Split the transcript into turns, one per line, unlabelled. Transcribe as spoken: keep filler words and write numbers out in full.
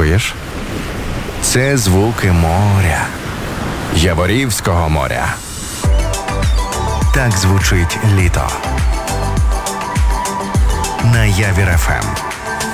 Чуєш? Це звуки моря. Яворівського моря. Так звучить літо. На Явір еф ем.